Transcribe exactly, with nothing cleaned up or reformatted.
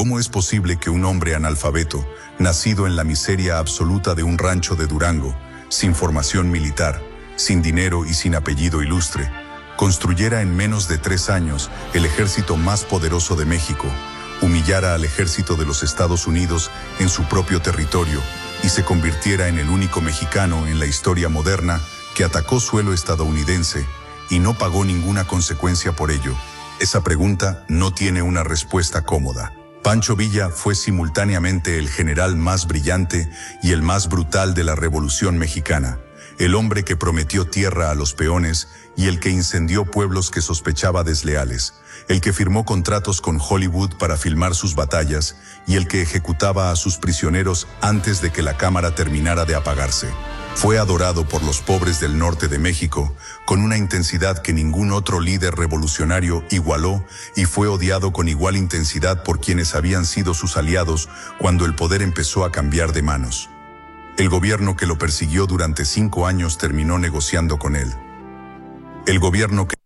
¿Cómo es posible que un hombre analfabeto, nacido en la miseria absoluta de un rancho de Durango, sin formación militar, sin dinero y sin apellido ilustre, construyera en menos de tres años el ejército más poderoso de México, humillara al ejército de los Estados Unidos en su propio territorio y se convirtiera en el único mexicano en la historia moderna que atacó suelo estadounidense y no pagó ninguna consecuencia por ello? Esa pregunta no tiene una respuesta cómoda. Pancho Villa fue simultáneamente el general más brillante y el más brutal de la Revolución Mexicana, el hombre que prometió tierra a los peones y el que incendió pueblos que sospechaba desleales, el que firmó contratos con Hollywood para filmar sus batallas y el que ejecutaba a sus prisioneros antes de que la cámara terminara de apagarse. Fue adorado por los pobres del norte de México con una intensidad que ningún otro líder revolucionario igualó y fue odiado con igual intensidad por quienes habían sido sus aliados cuando el poder empezó a cambiar de manos. El gobierno que lo persiguió durante cinco años terminó negociando con él. El gobierno que